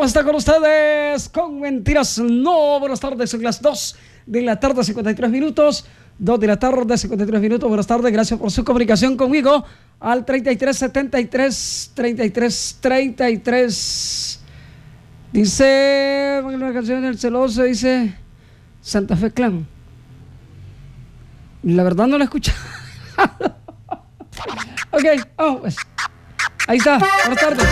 vamos a estar con ustedes con Mentiras No. Buenas tardes, son las 2 de la tarde, 53 minutos. 2 de la tarde, 53 minutos. Buenas tardes, gracias por su comunicación conmigo al 3373-3333. Dice, una canción del celoso, dice Santa Fe Clan. La verdad no la escuché. Ok, pues. Ahí está, buenas tardes.